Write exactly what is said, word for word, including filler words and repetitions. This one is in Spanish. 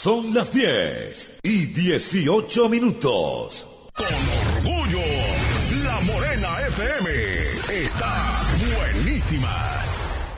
Son las diez y dieciocho minutos. Con orgullo, La Morena F M está buenísima.